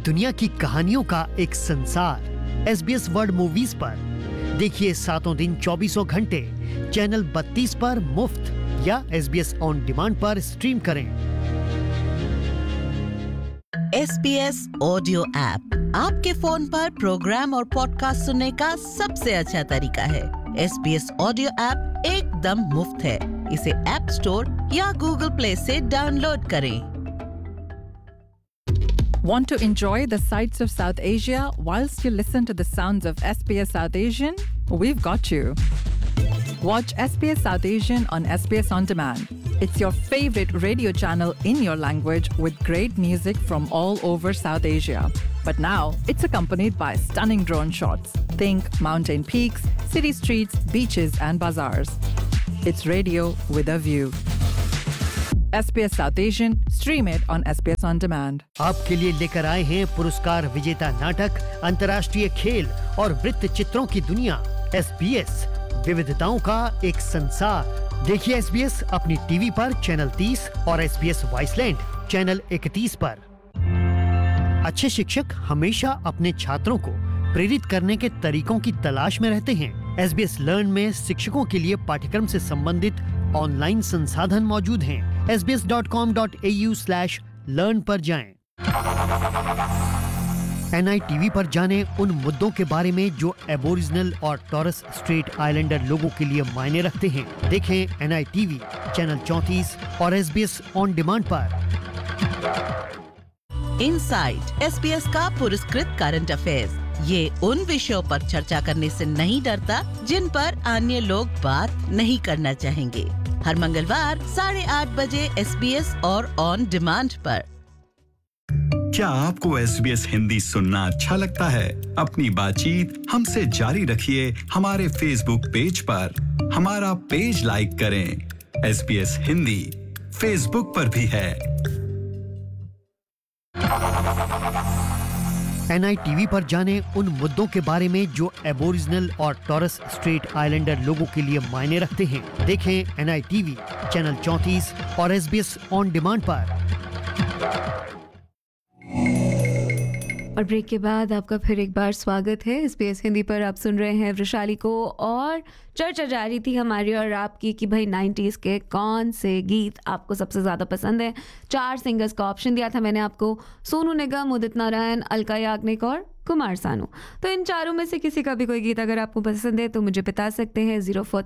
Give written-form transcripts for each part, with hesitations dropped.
दुनिया की कहानियों का एक संसार SBS वर्ल्ड मूवीज पर देखिए सातों दिन 24 घंटे चैनल 32 पर मुफ्त या SBS ऑन डिमांड पर स्ट्रीम करें। SBS ऑडियो ऐप आपके फोन पर प्रोग्राम और पॉडकास्ट सुनने का सबसे अच्छा तरीका है। SBS ऑडियो ऐप एकदम मुफ्त है। इसे ऐप स्टोर या गूगल प्ले से डाउनलोड करें। Want to enjoy the sights of South Asia whilst you listen to the sounds of SBS South Asian? We've got you. Watch SBS South Asian on SBS On Demand. It's your favorite radio channel in your language with great music from all over South Asia. But now, it's accompanied by stunning drone shots. Think mountain peaks, city streets, beaches and bazaars. It's radio with a view. SBS South Asian, stream it on SBS On Demand. आपके लिए लेकर आए हैं पुरस्कार विजेता नाटक, अंतर्राष्ट्रीय खेल और वृत्त चित्रों की दुनिया। SBS विविधताओं का एक संसार। देखिए SBS अपनी टीवी पर चैनल 30 और SBS वॉइसलैंड चैनल 31 पर। अच्छे शिक्षक हमेशा अपने छात्रों को प्रेरित करने के तरीकों की तलाश में रहते हैं। SBS लर्न में शिक्षकों के लिए पाठ्यक्रम से संबंधित ऑनलाइन संसाधन मौजूद हैं। sbs.com.au/learn पर जाएं। NITV पर जाने उन मुद्दों के बारे में जो एबोरिजिनल और टॉरस स्ट्रेट आइलैंडर लोगों के लिए मायने रखते हैं। देखें NITV चैनल 34 और SBS ऑन डिमांड पर। इनसाइट SBS का पुरस्कृत करंट अफेयर्स। ये उन विषयों पर चर्चा करने से नहीं डरता जिन पर अन्य लोग बात नहीं करना चाहेंगे। हर मंगलवार 8:30 बजे SBS और ऑन डिमांड पर। क्या आपको SBS हिंदी सुनना अच्छा लगता है? अपनी बातचीत हमसे जारी रखिए हमारे Facebook पेज पर। हमारा पेज लाइक करें। SBS हिंदी Facebook पर भी है। NITV पर जाने उन मुद्दों के बारे में जो एबोरिजिनल और टॉरस स्ट्रेट आइलैंडर लोगों के लिए मायने रखते हैं। देखें NITV चैनल 34 और SBS ऑन डिमांड पर। और ब्रेक के बाद आपका फिर एक बार स्वागत है। SBS हिंदी पर आप सुन रहे हैं वृशाली को, और चर्चा जारी थी हमारी और आपकी कि भाई 90s के कौन से गीत आपको सबसे ज़्यादा पसंद है। 4 सिंगर्स का ऑप्शन दिया था मैंने आपको, सोनू निगम, उदित नारायण, अलका याग्निक और कुमार सानू। तो इन चारों में से किसी का भी कोई गीत अगर आपको पसंद है तो मुझे बता सकते हैं।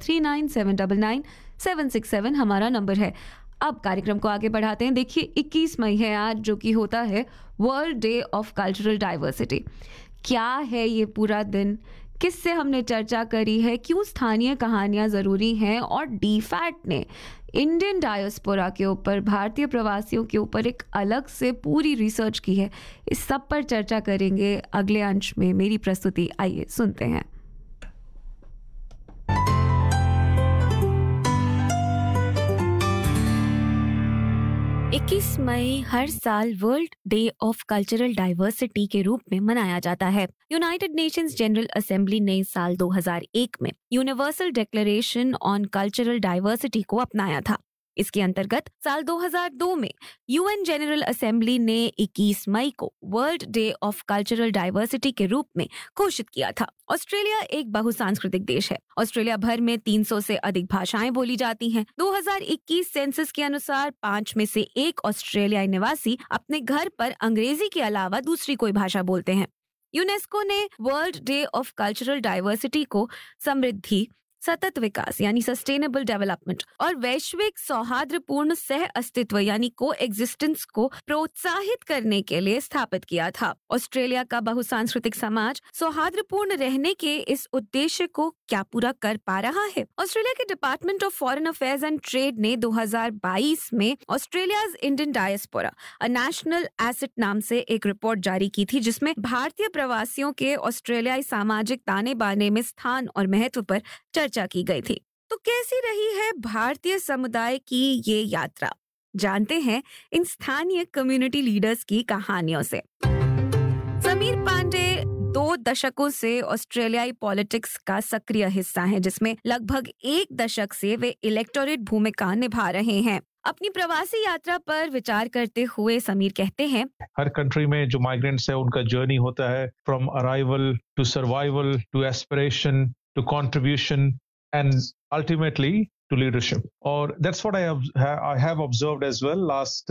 0439799767 हमारा नंबर है। अब कार्यक्रम को आगे बढ़ाते हैं। देखिए 21 मई है आज, जो कि होता है world day of cultural diversity. क्या है ये पूरा दिन, किससे हमने चर्चा करी है, क्यों स्थानीय कहानियां ज़रूरी हैं, और डीफैट ने इंडियन डायस्पोरा के ऊपर, भारतीय प्रवासियों के ऊपर एक अलग से पूरी रिसर्च की है। इस सब पर चर्चा करेंगे अगले अंश में। मेरी प्रस्तुति आइए सुनते हैं। 21 मई हर साल world day of cultural diversity के रूप में मनाया जाता है। यूनाइटेड नेशंस जनरल असेंबली ने साल 2001 में universal declaration on cultural diversity को अपनाया था। इसके अंतर्गत साल 2002 में UN जनरल असेंबली ने 21 मई को world day of cultural diversity के रूप में घोषित किया था। ऑस्ट्रेलिया एक बहुसांस्कृतिक देश है। ऑस्ट्रेलिया भर में 300 से अधिक भाषाएं बोली जाती हैं। 2021 सेंसस के अनुसार 5 में से 1 ऑस्ट्रेलियाई निवासी अपने घर पर अंग्रेजी के अलावा दूसरी कोई भाषा बोलते हैं। यूनेस्को ने world day of cultural diversity को समृद्धि, सतत विकास यानी सस्टेनेबल डेवलपमेंट और वैश्विक सौहार्दपूर्ण सह अस्तित्व यानी को एग्जिस्टेंस को प्रोत्साहित करने के लिए स्थापित किया था। ऑस्ट्रेलिया का बहुसांस्कृतिक समाज सौहार्दपूर्ण रहने के इस उद्देश्य को क्या पूरा कर पा रहा है? ऑस्ट्रेलिया के department of foreign affairs and trade ने 2022 में Australia's Indian diaspora a national asset नाम से एक रिपोर्ट जारी की थी, जिसमें भारतीय प्रवासियों के ऑस्ट्रेलियाई सामाजिक ताने बाने में स्थान और महत्व पर चर्चा की गई थी। तो कैसी रही है भारतीय समुदाय की ये यात्रा? जानते हैं इन स्थानीय कम्युनिटी लीडर्स की कहानियों से। समीर पांडे 2 दशकों से ऑस्ट्रेलियाई पॉलिटिक्स का सक्रिय हिस्सा हैं, जिसमें लगभग 1 दशक से वे इलेक्टोरेट भूमिका निभा रहे हैं। अपनी प्रवासी यात्रा पर विचार करते हुए समीर कहते हैं, हर कंट्री में जो माइग्रेंट्स है उनका जर्नी होता है from arrival to survival to aspiration to contribution and ultimately to leadership. और that's what I have observed as well last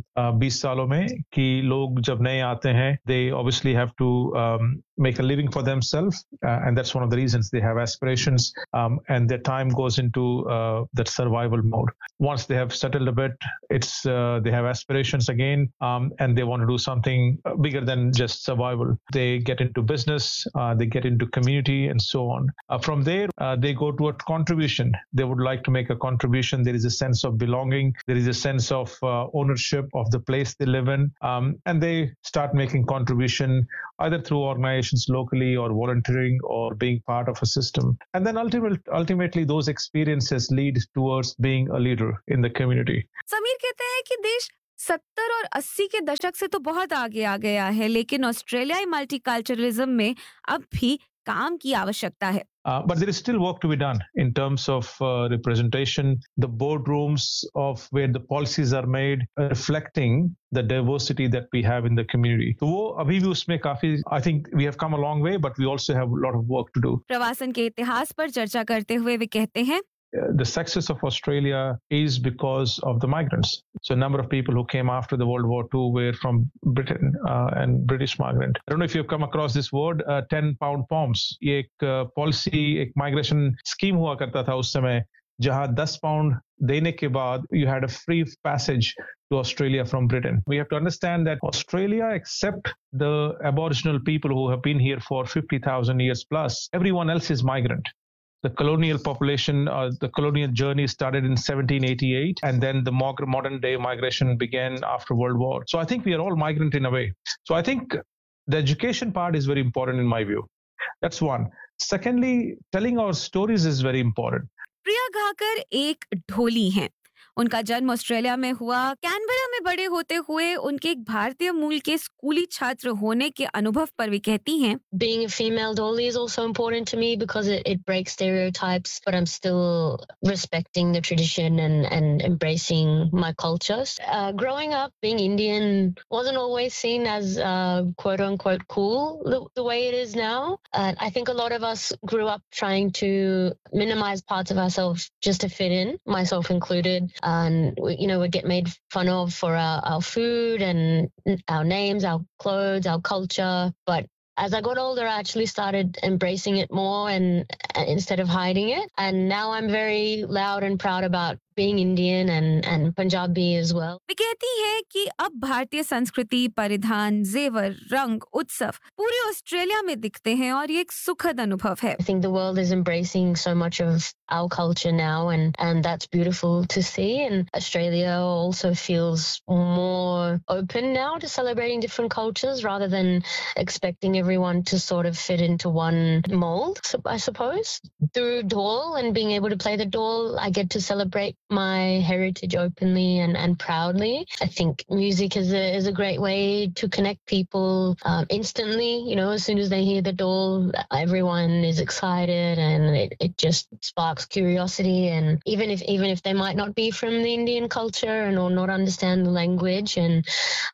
20 सालों में कि लोग जब नए आते हैं they obviously have to make a living for themselves and that's one of the reasons they have aspirations and their time goes into that survival mode. Once they have settled a bit, it's they have aspirations again and they want to do something bigger than just survival. They get into business, they get into community and so on. From there, they go to a contribution. They would like to make a contribution. There is a sense of belonging. There is a sense of ownership of the place they live in. And they start making contribution either through organizations locally or volunteering or being part of a system. And then ultimately those experiences lead towards being a leader in the community. Sameer कहते हैं कि देश 70 और 80 के दशक से तो बहुत आगे आ गया है, लेकिन ऑस्ट्रेलियाई मल्टीकल्चरलिज्म में अब भी काम की आवश्यकता है. But there is still work to be done in terms of representation, the boardrooms of where the policies are made, reflecting the diversity that we have in the community. तो वो अभी भी उसमें काफी, I think we have come a long way, but we also have a lot of work to do. प्रवासन के इतिहास पर चर्चा करते हुए वे कहते हैं, the success of Australia is because of the migrants. So a number of people who came after the World War II were from Britain and British migrant. I don't know if you've come across this word, 10-pound poms. ये एक policy, एक migration scheme हुआ करता था उस समय, जहाँ 10 pound देने के बाद you had a free passage to Australia from Britain. We have to understand that Australia, except the Aboriginal people who have been here for 50,000 years plus, everyone else is migrant. The colonial population, the colonial journey started in 1788, and then the modern day migration began after World War. So I think we are all migrant in a way. So I think the education part is very important in my view. That's one. Secondly, telling our stories is very important. प्रिया घाकर एक ढोली हैं. उनका जन्म Australia में हुआ. Canberra में बड़े होते हुए उनके एक भारतीय मूल के स्कूली छात्र होने के अनुभव पर भी कहती हैं, Being a female dolly is also important to me because it breaks stereotypes, but I'm still respecting the tradition and embracing my cultures. Growing up, being Indian wasn't always seen as quote unquote cool the way it is now. I think a lot of us grew up trying to minimize parts of ourselves just to fit in, myself included. And we get made fun of for our food and our names, our clothes, our culture. But as I got older, I actually started embracing it more and instead of hiding it. And now I'm very loud and proud about being Indian and Punjabi as well. वे कहती है कि अब भारतीय संस्कृति, परिधान, जेवर, रंग, उत्सव पूरे ऑस्ट्रेलिया में दिखते हैं और ये एक सुखद अनुभव है. I think the world is embracing so much of our culture now and that's beautiful to see. And Australia also feels more open now to celebrating different cultures rather than expecting everyone to sort of fit into one mold, I suppose. Through Dole and being able to play the Dole, I get to celebrate my heritage openly and proudly. I think music is a great way to connect people instantly. As soon as they hear the Dole, everyone is excited and it just sparks curiosity. And even if they might not be from the Indian culture and or not understand the language, and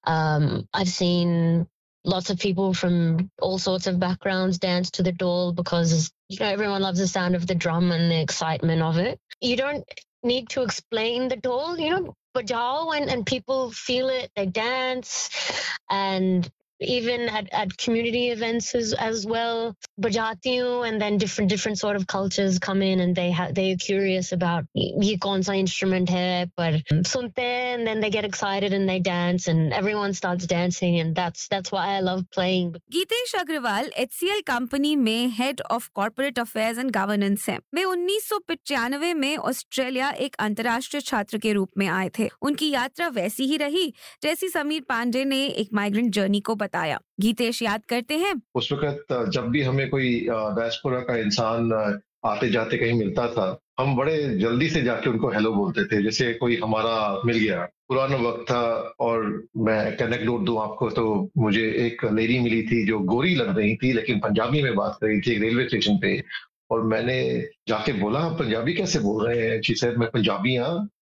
I've seen lots of people from all sorts of backgrounds dance to the Dole because everyone loves the sound of the drum and the excitement of it. You don't need to explain the Dole, bajao and people feel it, they dance, and even at community events as well, bajati hu, and then different sort of cultures come in and they're curious about ye kaun sa instrument hai, but sunte and then they get excited and they dance and everyone starts dancing, and that's why I love playing. Geetesh Agarwal HCL company में head of corporate affairs and governance हैं. वे 1995 में Australia एक अंतर्राष्ट्रीय छात्र के रूप में आए थे. उनकी यात्रा वैसी ही रही जैसी समीर पांडे ने एक माइग्रेंट जर्नी को बताया. गीतेश याद करते हैं, उस वक्त जब भी हमें कोई डायस्पोरा का इंसान आते जाते कहीं मिलता था, हम बड़े जल्दी से जाके उनको हेलो बोलते थे, जैसे कोई हमारा मिल गया. पुराना वक्त था और मैं एक एनेक्डोट दूं आपको, तो मुझे एक लेडी मिली थी जो गोरी लग रही थी लेकिन पंजाबी में बात कर रही थी एक रेलवे स्टेशन पे, और मैंने जाके बोला पंजाबी कैसे बोल रहे हैं? शी सेड मैं पंजाबी हाँ,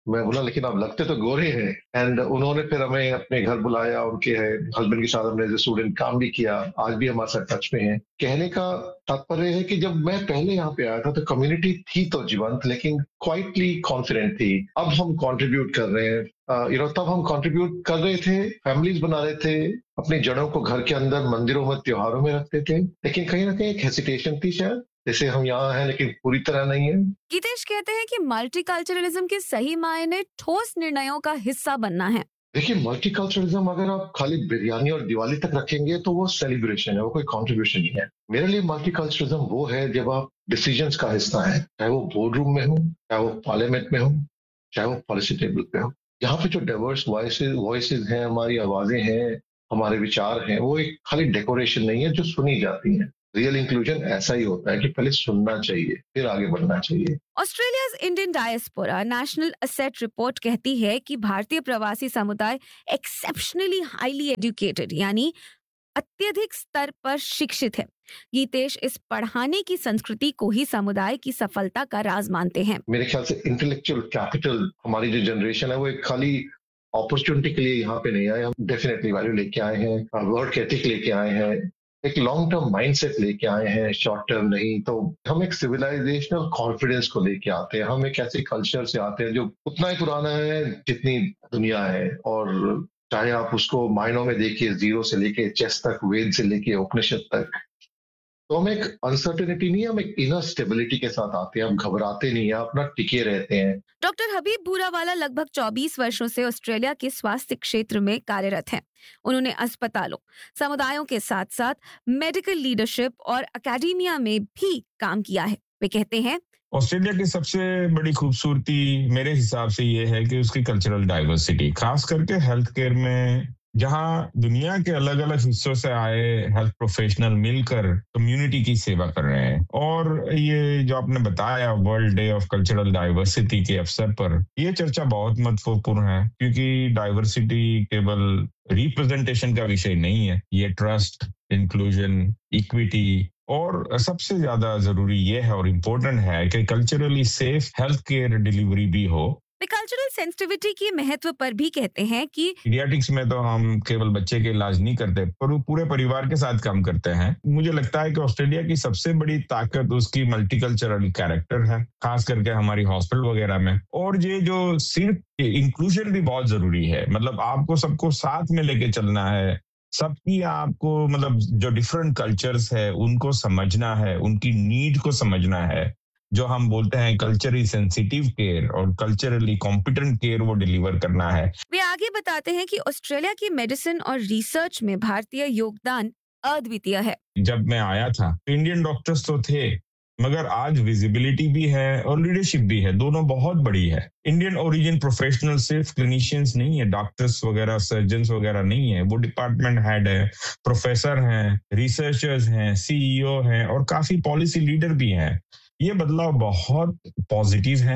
मैं बोला लेकिन आप लगते तो गोरे हैं। एंड उन्होंने फिर हमें अपने घर बुलाया, उनके हस्बैंड के साथ हमने स्टूडेंट काम भी किया, आज भी हमारे साथ टच में है। कहने का तात्पर्य है कि जब मैं पहले यहाँ पे आया था तो कम्युनिटी थी तो जीवंत, लेकिन क्वाइटली कॉन्फिडेंट थी। अब हम कंट्रीब्यूट कर रहे हैं, तब हम कंट्रीब्यूट कर रहे थे, फैमिलीज बना रहे थे, अपनी जड़ों को घर के अंदर मंदिरों में त्योहारों में रखते थे, लेकिन कहीं ना कहीं एक हेसिटेशन थी शायद, जैसे हम यहाँ हैं लेकिन पूरी तरह नहीं है। गीतेश कहते हैं कि मल्टीकल्चरलिज्म के सही मायने ठोस निर्णयों का हिस्सा बनना है। देखिए, मल्टीकल्चरलिज्म अगर आप खाली बिरयानी और दिवाली तक रखेंगे तो वो सेलिब्रेशन है, वो कोई कंट्रीब्यूशन नहीं है। मेरे लिए मल्टीकल्चरलिज्म वो है जब आप डिसीजंस का हिस्सा है, चाहे वो बोर्ड रूम में हो, चाहे वो पार्लियामेंट में हो, चाहे वो पॉलिसी टेबल पे हो। यहाँ पे जो डाइवर्स वॉइसेस हैं, हमारी आवाजें हैं, हमारे विचार हैं, वो एक खाली डेकोरेशन नहीं है जो सुनी जाती है। रियल इंक्लूजन ऐसा ही होता है कि पहले सुनना चाहिए, फिर आगे बढ़ना चाहिए। Australia's Indian diaspora national asset report कहती है कि भारतीय प्रवासी समुदाय एक्सेप्शनली हाईली एजुकेटेड यानी अत्यधिक स्तर पर शिक्षित है। गीतेश इस पढ़ाने की संस्कृति को ही समुदाय की सफलता का राज मानते हैं। मेरे ख्याल से इंटेलेक्चुअल कैपिटल, हमारी जो जनरेशन है वो एक खाली अपॉर्चुनिटी के लिए यहाँ पे नहीं आए, हम डेफिनेटली वैल्यू लेके आए हैं, वर्क एथिक लेके आए हैं, एक लॉन्ग टर्म माइंडसेट लेके आए हैं, शॉर्ट टर्म नहीं। तो हम एक सिविलाइजेशनल कॉन्फिडेंस को लेके आते हैं, हम एक ऐसे कल्चर से आते हैं जो उतना ही पुराना है जितनी दुनिया है। और चाहे आप उसको मायनों में देखिए, जीरो से लेके चेस तक, वेद से लेके उपनिषद तक, तो हम एक अनसर्टेनिटी नहीं, हम एक इनर स्टेबिलिटी के साथ आते हैं, हम घबराते नहीं है, अपना टिके रहते हैं। डॉक्टर हबीब भूरावाला लगभग 24 वर्षों से ऑस्ट्रेलिया के स्वास्थ्य क्षेत्र में कार्यरत हैं। उन्होंने अस्पतालों, समुदायों के साथ साथ मेडिकल लीडरशिप और एकेडमिया में भी काम किया है। वे कहते हैं, ऑस्ट्रेलिया की सबसे बड़ी खूबसूरती मेरे हिसाब से ये है कि उसकी कल्चरल डाइवर्सिटी, खास करके हेल्थ केयर में, जहां दुनिया के अलग अलग हिस्सों से आए हेल्थ प्रोफेशनल मिलकर कम्युनिटी की सेवा कर रहे हैं। और ये जो आपने बताया world day of cultural diversity के अवसर पर, ये चर्चा बहुत महत्वपूर्ण है, क्योंकि डाइवर्सिटी केवल रिप्रेजेंटेशन का विषय नहीं है, ये ट्रस्ट, इंक्लूजन, इक्विटी और सबसे ज्यादा जरूरी ये है और इम्पोर्टेंट है कि culturally safe health care delivery भी हो। कल्चरल सेंसिटिविटी के महत्व पर भी कहते हैं कि पीडियाट्रिक्स में तो हम केवल बच्चे के इलाज नहीं करते, पर पूरे परिवार के साथ काम करते हैं। मुझे लगता है कि ऑस्ट्रेलिया की सबसे बड़ी ताकत उसकी मल्टीकल्चरल कैरेक्टर है, खास करके हमारी हॉस्पिटल वगैरह में। और ये जो सिर्फ इंक्लूजन भी बहुत जरूरी है, मतलब आपको सबको साथ में लेके चलना है, सबकी आपको मतलब जो डिफरेंट कल्चर्स है उनको समझना है, उनकी नीड को समझना है। जो हम बोलते हैं कल्चरली सेंसिटिव केयर और कल्चरली कॉम्पिटेंट केयर वो डिलीवर करना है। वे आगे बताते हैं कि ऑस्ट्रेलिया की मेडिसिन और रिसर्च में भारतीय योगदान अद्वितीय है। जब मैं आया था इंडियन डॉक्टर्स तो थे, मगर आज विजिबिलिटी भी है और लीडरशिप भी है, दोनों बहुत बड़ी है। इंडियन ओरिजिन प्रोफेशनल सिर्फ क्लिनिशियंस नहीं है, डॉक्टर्स वगैरह, सर्जन्स वगैरह नहीं है, वो डिपार्टमेंट हेड है, प्रोफेसर हैं, रिसर्चर्स हैं, सीईओ हैं और काफी पॉलिसी लीडर भी हैं। ये बदलाव बहुत पॉजिटिव है,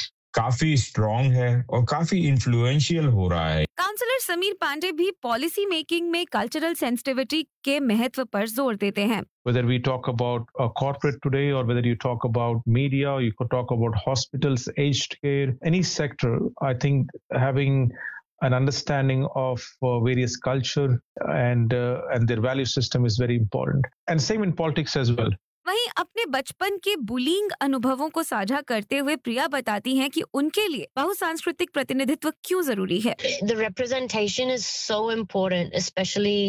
काफी स्ट्रॉन्ग है और काफी इन्फ्लुएंशियल हो रहा है। काउंसलर समीर पांडे भी पॉलिसी मेकिंग में कल्चरल सेंसिटिविटी के महत्व पर जोर देते हैं। Whether we talk about a corporate today or whether you talk about media or you could talk about hospitals, aged care, any sector, I think having an understanding of various culture and their value system is very important. And same in politics as well. वहीं अपने बचपन के bullying अनुभवों को साझा करते हुए प्रिया बताती हैं कि उनके लिए बहुसांस्कृतिक प्रतिनिधित्व क्यों जरूरी है। The representation is so important, especially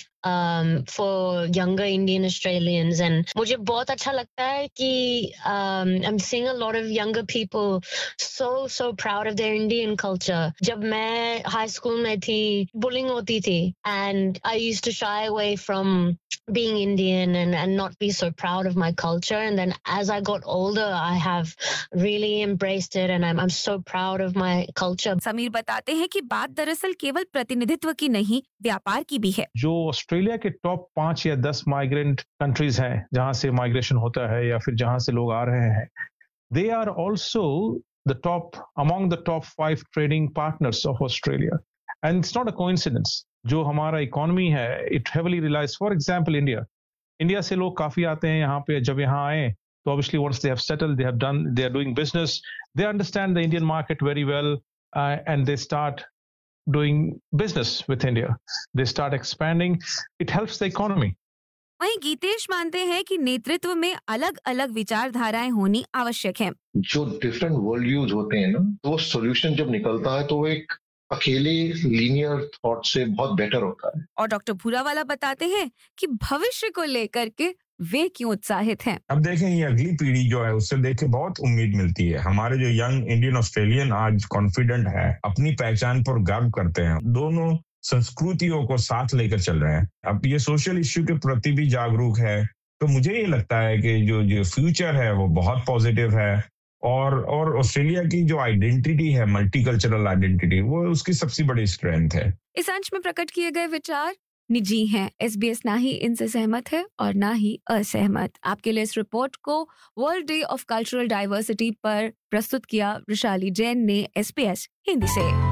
for younger Indian Australians, and मुझे बहुत अच्छा लगता है कि I'm seeing a lot of younger people so proud of their Indian culture. जब मैं high school में थी, bullying होती थी, and I used to shy away from being Indian and not be so proud of my culture. And then as I got older, I have really embraced it, and I'm so proud of my culture. Sameer बताते हैं कि बात दरअसल केवल प्रतिनिधित्व की नहीं, व्यापार की भी है। जो ऑस्ट्रेलिया के टॉप 5 या 10 माइग्रेंट कंट्रीज हैं, जहां से माइग्रेशन होता है या फिर जहां से लोग आ रहे हैं, they are also among the top 5 trading partners of Australia. And it's not a coincidence. जो हमारा इकोनॉमी है, it heavily relies, for example, India से लोग काफी आते हैं यहाँ पे। जब यहाँ आए So obviously, once they have settled, they are doing business. They understand the Indian market very well, and they start doing business with India. They start expanding. It helps the economy. वहीं गीतेश मानते हैं कि नेतृत्व में अलग अलग विचारधाराएं होनी आवश्यक है। जो डिफरेंट वर्ल्ड व्यूज होते हैं ना, तो वो सोल्यूशन जब निकलता है तो वो एक अकेले लीनियर थॉट से बहुत बेटर होता है। और डॉक्टर भूरावाला बताते हैं कि भविष्य को लेकर के वे क्यों उत्साहित हैं। अब देखें, ये अगली पीढ़ी जो है उससे देख के बहुत उम्मीद मिलती है। हमारे जो यंग इंडियन ऑस्ट्रेलियन आज कॉन्फिडेंट है, अपनी पहचान पर गर्व करते हैं, दोनों संस्कृतियों को साथ लेकर चल रहे हैं। अब ये सोशल इश्यू के प्रति भी जागरूक है, तो मुझे ये लगता है कि जो फ्यूचर है वो बहुत पॉजिटिव है। और ऑस्ट्रेलिया की जो आइडेंटिटी है, मल्टीकल्चरल आइडेंटिटी, वो उसकी सबसे बड़ी स्ट्रेंथ है। इस अंश में प्रकट किए गए विचार निजी हैं। SBS ना ही इनसे सहमत है और ना ही असहमत। आपके लिए इस रिपोर्ट को world day of cultural diversity पर प्रस्तुत किया वृषाली जैन ने SBS हिंदी से।